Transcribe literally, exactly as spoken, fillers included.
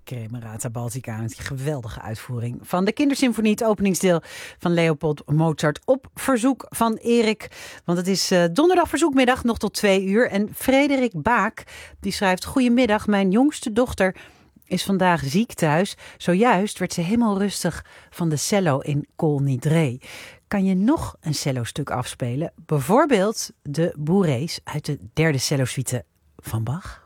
Cremerata Baltica met die geweldige uitvoering van de Kindersymfonie, het openingsdeel van Leopold Mozart op verzoek van Erik. Want het is uh, donderdag verzoekmiddag nog tot twee uur. En Frederik Baak die schrijft: Goedemiddag, mijn jongste dochter is vandaag ziek thuis. Zojuist werd ze helemaal rustig van de cello in Kol Nidre. Kan je nog een cello-stuk afspelen? Bijvoorbeeld de Bourrées uit de derde cello-suite van Bach.